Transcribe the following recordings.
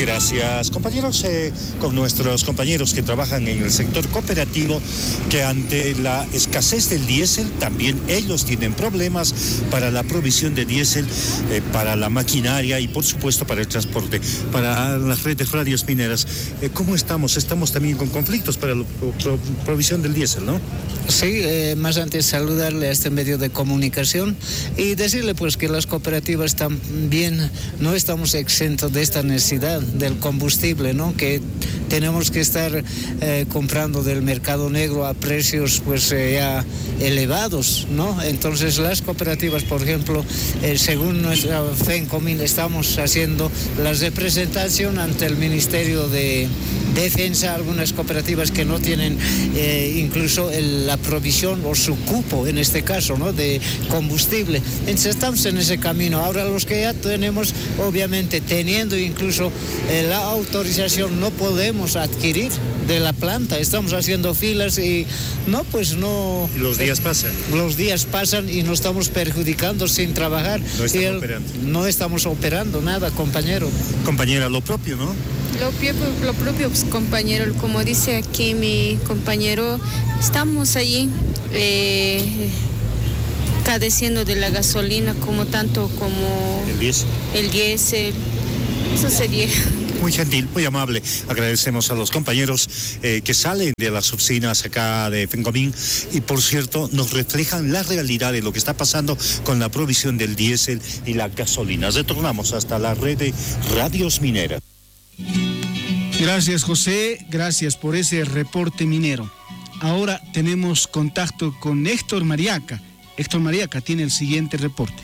Gracias, compañeros. Con nuestros compañeros que trabajan en el sector cooperativo, que ante la escasez del diésel, también ellos tienen problemas para la provisión de diésel, para la maquinaria y, por supuesto, para el transporte, para las redes radios mineras. ¿Cómo estamos? Estamos también con conflictos para la provisión del diésel, ¿no? Sí, más antes saludarle a este medio de comunicación y decirle pues que las cooperativas también no estamos exentos de esta necesidad del combustible, ¿no? Que tenemos que estar comprando del mercado negro a precios pues ya elevados, ¿no? Entonces las cooperativas, por ejemplo, según nuestra FENCOMIN, estamos haciendo la representación ante el Ministerio de Defensa, algunas cooperativas que no tienen incluso la provisión o su cupo, en este caso, ¿no?, de combustible. Entonces estamos en ese camino. Ahora los que ya tenemos, obviamente teniendo incluso la autorización, no podemos adquirir de la planta. Estamos haciendo filas y no. Los días pasan. Los días pasan y nos estamos perjudicando sin trabajar. No estamos operando nada, compañero. Compañera, lo propio, ¿no? Lo propio, pues, compañero, como dice aquí mi compañero, estamos allí cadeciendo de la gasolina como el diésel. Eso sería. Muy gentil, muy amable. Agradecemos a los compañeros que salen de las oficinas acá de FENCOMIN y, por cierto, nos reflejan la realidad de lo que está pasando con la provisión del diésel y la gasolina. Retornamos hasta la red de radios mineras. Gracias, José, gracias por ese reporte minero. Ahora tenemos contacto con Héctor Mariaca. Héctor Mariaca tiene el siguiente reporte.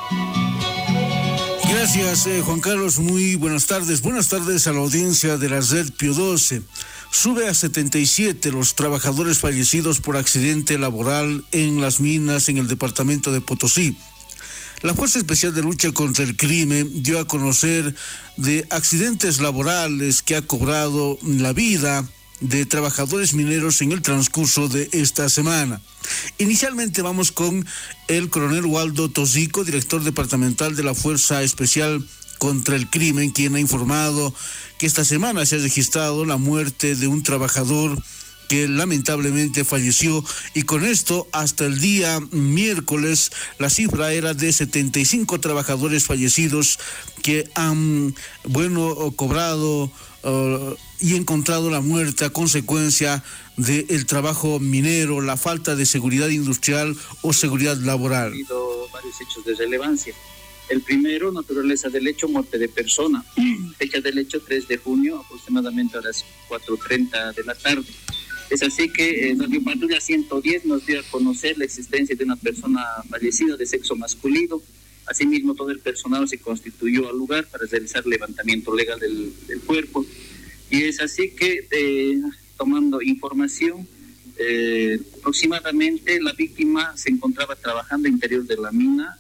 Gracias, Juan Carlos. Muy buenas tardes. Buenas tardes a la audiencia de la Red Pío XII. Sube a 77 los trabajadores fallecidos por accidente laboral en las minas en el departamento de Potosí. La Fuerza Especial de Lucha contra el Crimen dio a conocer de accidentes laborales que ha cobrado la vida de trabajadores mineros en el transcurso de esta semana. Inicialmente vamos con el coronel Waldo Tosico, director departamental de la Fuerza Especial contra el Crimen, quien ha informado que esta semana se ha registrado la muerte de un trabajador que lamentablemente falleció, y con esto hasta el día miércoles la cifra era de 75 trabajadores fallecidos que han cobrado y encontrado la muerte a consecuencia del trabajo minero, la falta de seguridad industrial o seguridad laboral. Ha habido varios hechos de relevancia. El primero, naturaleza del hecho, muerte de persona. Fecha del hecho, 3 de junio, aproximadamente a las 4:30 de la tarde. Es así que Radio Patrulla 110 nos dio a conocer la existencia de una persona fallecida de sexo masculino. Asimismo, todo el personal se constituyó al lugar para realizar levantamiento legal del cuerpo. Y es así que, tomando información, aproximadamente la víctima se encontraba trabajando interior de la mina,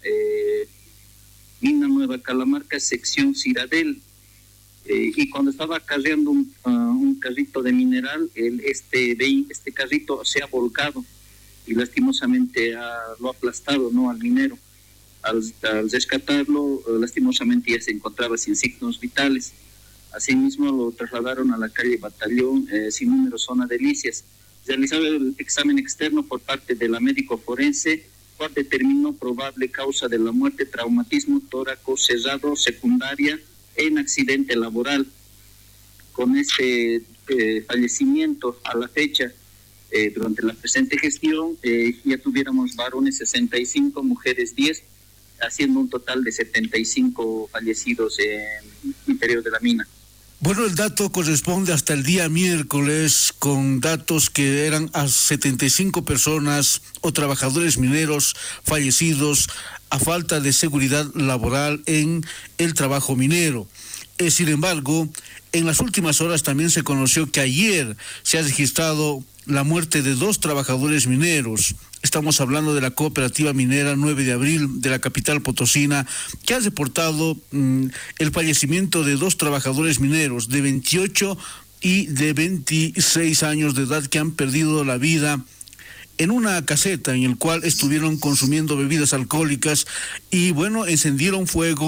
Mina Nueva Calamarca, sección Ciradel. Y cuando estaba cargando un carrito de mineral, este carrito se ha volcado y lastimosamente lo ha aplastado, ¿no?, al minero. Al rescatarlo, lastimosamente ya se encontraba sin signos vitales. Asimismo lo trasladaron a la calle Batallón, sin número, zona Delicias. Realizado el examen externo por parte de la médico forense, cual determinó probable causa de la muerte, traumatismo tóraco cerrado secundaria en accidente laboral. Con este fallecimiento a la fecha, durante la presente gestión, ya tuviéramos varones 65, mujeres 10, haciendo un total de 75 fallecidos en interior de la mina. Bueno, el dato corresponde hasta el día miércoles, con datos que eran a 75 personas o trabajadores mineros fallecidos a falta de seguridad laboral en el trabajo minero. Sin embargo, en las últimas horas también se conoció que ayer se ha registrado la muerte de 2 trabajadores mineros. Estamos hablando de la cooperativa minera 9 de abril de la capital potosina, que ha reportado el fallecimiento de 2 trabajadores mineros de 28 y de 26 años de edad que han perdido la vida en una caseta en el cual estuvieron consumiendo bebidas alcohólicas y encendieron fuego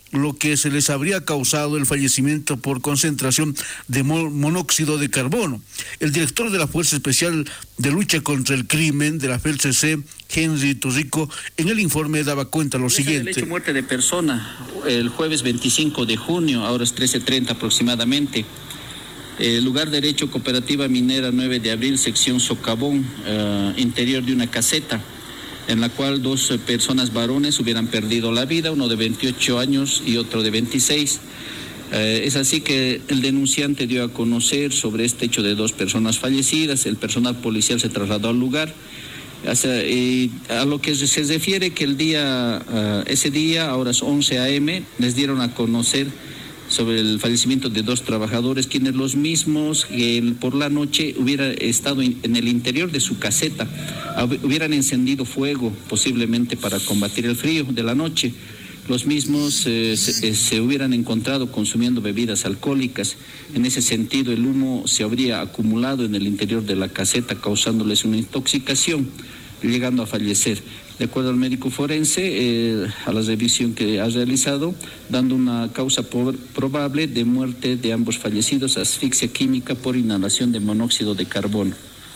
lo que se les habría causado el fallecimiento por concentración de monóxido de carbono. El director de la Fuerza Especial de Lucha contra el Crimen de la FELCC, Henry Torrico, en el informe daba cuenta lo siguiente. El hecho de muerte de persona el jueves 25 de junio, a horas 13:30 aproximadamente. Lugar derecho, Cooperativa Minera 9 de abril, sección Socavón, interior de una caseta, en la cual 2 personas varones hubieran perdido la vida, uno de 28 años y otro de 26. Es así que el denunciante dio a conocer sobre este hecho de 2 personas fallecidas. El personal policial se trasladó al lugar. A lo que se refiere que ese día, a horas 11 a.m., les dieron a conocer sobre el fallecimiento de 2 trabajadores, quienes los mismos por la noche hubieran estado en el interior de su caseta, hubieran encendido fuego posiblemente para combatir el frío de la noche. Los mismos se hubieran encontrado consumiendo bebidas alcohólicas. En ese sentido, el humo se habría acumulado en el interior de la caseta, causándoles una intoxicación, llegando a fallecer. De acuerdo al médico forense, a la revisión que ha realizado, dando una causa probable de muerte de ambos fallecidos, asfixia química por inhalación de monóxido de carbono.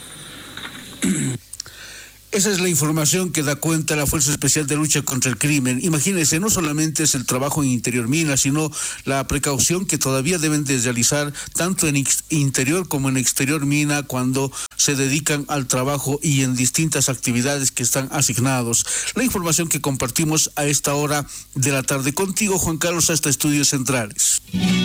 Esa es la información que da cuenta la Fuerza Especial de Lucha contra el Crimen. Imagínense, no solamente es el trabajo en interior mina, sino la precaución que todavía deben de realizar tanto en interior como en exterior mina cuando se dedican al trabajo y en distintas actividades que están asignados. La información que compartimos a esta hora de la tarde contigo, Juan Carlos, hasta Estudios Centrales.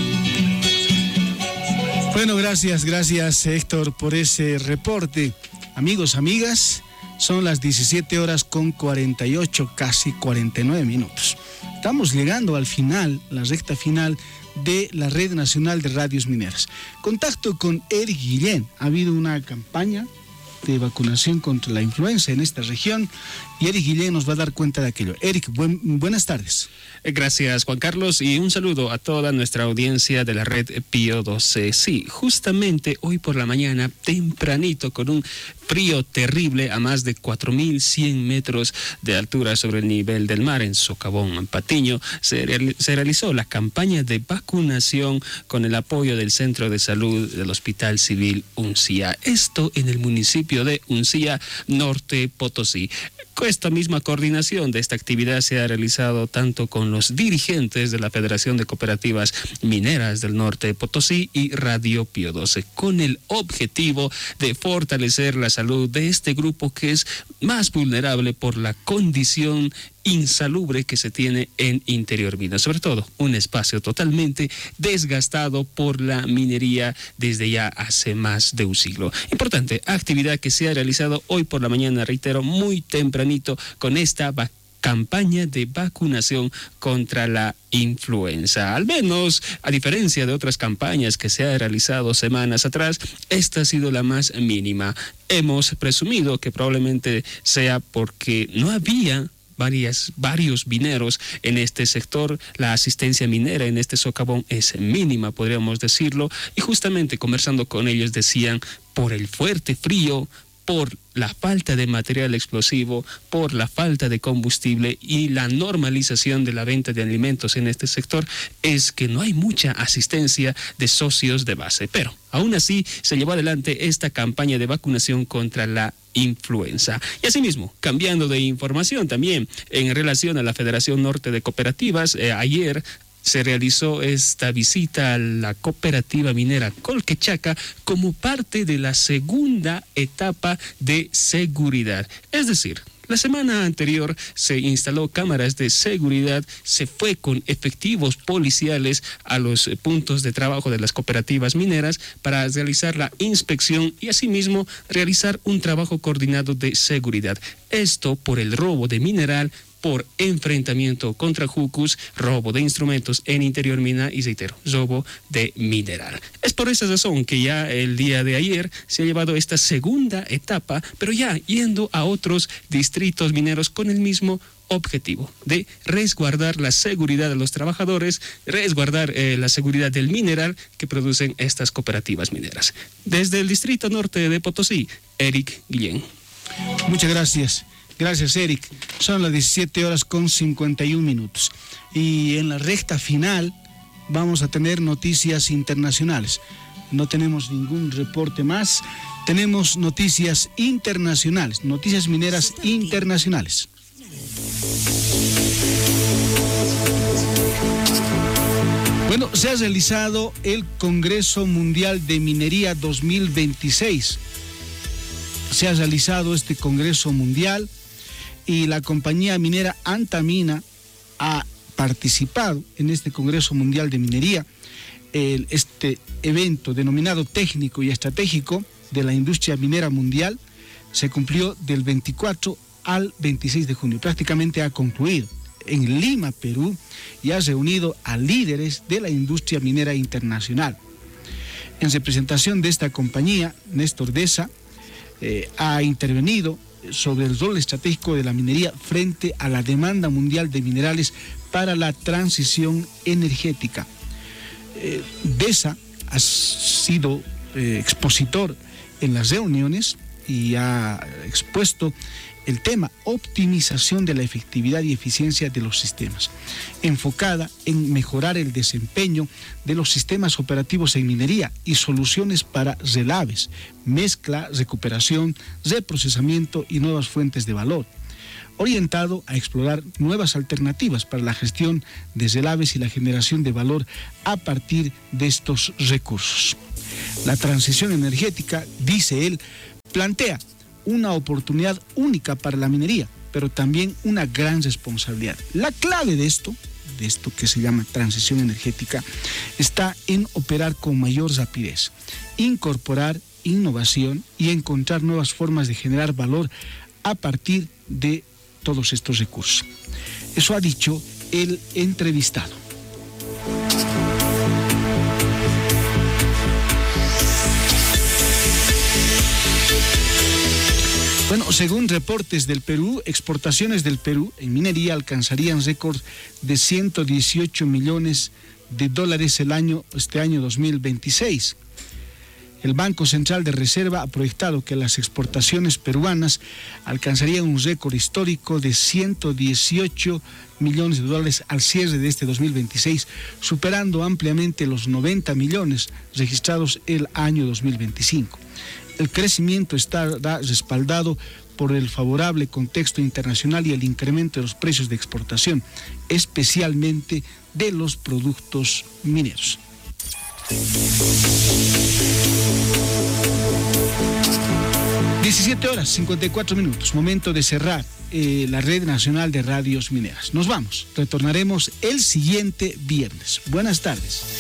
Bueno, gracias Héctor por ese reporte. Amigos, amigas, son las 17 horas con 48, casi 49 minutos. Estamos llegando al final, la recta final de la Red Nacional de Radios Mineras. Contacto con Eric Guillén. Ha habido una campaña de vacunación contra la influenza en esta región y Eric Guillén nos va a dar cuenta de aquello. Eric, buenas tardes. Gracias, Juan Carlos, y un saludo a toda nuestra audiencia de la red Pío XII. Sí, justamente hoy por la mañana, tempranito, con un frío terrible a más de 4.100 metros de altura sobre el nivel del mar en Socavón, Patiño, se realizó la campaña de vacunación con el apoyo del Centro de Salud del Hospital Civil Uncía. Esto en el municipio de Uncía, Norte Potosí. Esta misma coordinación de esta actividad se ha realizado tanto con los dirigentes de la Federación de Cooperativas Mineras del Norte de Potosí y Radio Pío XII, con el objetivo de fortalecer la salud de este grupo que es más vulnerable por la condición insalubre que se tiene en interior mina, sobre todo un espacio totalmente desgastado por la minería desde ya hace más de un siglo. Importante actividad que se ha realizado hoy por la mañana, reitero, muy tempranito, con esta campaña de vacunación contra la influenza. Al menos, a diferencia de otras campañas que se han realizado semanas atrás, esta ha sido la más mínima. Hemos presumido que probablemente sea porque no había varios mineros en este sector. La asistencia minera en este socavón es mínima, podríamos decirlo, y justamente conversando con ellos decían, por el fuerte frío, por la falta de material explosivo, por la falta de combustible y la normalización de la venta de alimentos en este sector, es que no hay mucha asistencia de socios de base. Pero aún así se llevó adelante esta campaña de vacunación contra la influenza. Y asimismo, cambiando de información también en relación a la Federación Norte de Cooperativas, ayer se realizó esta visita a la cooperativa minera Colquechaca como parte de la segunda etapa de seguridad. Es decir, la semana anterior se instaló cámaras de seguridad, se fue con efectivos policiales a los puntos de trabajo de las cooperativas mineras para realizar la inspección y asimismo realizar un trabajo coordinado de seguridad. Esto por el robo de mineral, por enfrentamiento contra jucus, robo de instrumentos en interior mina y, reitero, robo de mineral. Es por esa razón que ya el día de ayer se ha llevado esta segunda etapa, pero ya yendo a otros distritos mineros con el mismo objetivo de resguardar la seguridad de los trabajadores, resguardar la seguridad del mineral que producen estas cooperativas mineras. Desde el Distrito Norte de Potosí, Eric Guillén. Muchas gracias. Gracias, Eric. Son las 17 horas con 51 minutos. Y en la recta final vamos a tener noticias internacionales. No tenemos ningún reporte más. Tenemos noticias internacionales, noticias mineras internacionales. Bueno, se ha realizado el Congreso Mundial de Minería 2026. Se ha realizado este Congreso Mundial y la compañía minera Antamina ha participado en este Congreso Mundial de Minería. Este evento denominado técnico y estratégico de la industria minera mundial se cumplió del 24 al 26 de junio. Prácticamente ha concluido en Lima, Perú, y ha reunido a líderes de la industria minera internacional. En representación de esta compañía, Néstor Deza ha intervenido sobre el rol estratégico de la minería frente a la demanda mundial de minerales para la transición energética. Deza ha sido expositor en las reuniones y ha expuesto el tema optimización de la efectividad y eficiencia de los sistemas, enfocada en mejorar el desempeño de los sistemas operativos en minería y soluciones para relaves, mezcla, recuperación, reprocesamiento y nuevas fuentes de valor, orientado a explorar nuevas alternativas para la gestión de relaves y la generación de valor a partir de estos recursos. La transición energética, dice él, plantea una oportunidad única para la minería, pero también una gran responsabilidad. La clave de esto que se llama transición energética, está en operar con mayor rapidez, incorporar innovación y encontrar nuevas formas de generar valor a partir de todos estos recursos. Eso ha dicho el entrevistado. Bueno, según reportes del Perú, exportaciones del Perú en minería alcanzarían récord de $118 millones este año 2026. El Banco Central de Reserva ha proyectado que las exportaciones peruanas alcanzarían un récord histórico de $118 millones al cierre de este 2026, superando ampliamente los 90 millones registrados el año 2025. El crecimiento estará respaldado por el favorable contexto internacional y el incremento de los precios de exportación, especialmente de los productos mineros. 17 horas 54 minutos, momento de cerrar la Red Nacional de Radios Mineras. Nos vamos, retornaremos el siguiente viernes. Buenas tardes.